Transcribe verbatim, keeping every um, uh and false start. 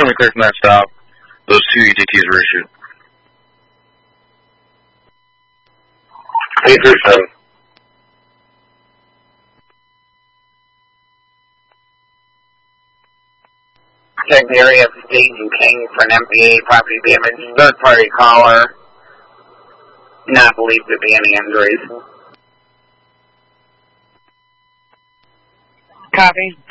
coming clear from that stop. Those two E T Ts were issued. eight three seven. Check the area of State and King for an M P A property damage. Third party caller. Not believed to be any injuries. Copy.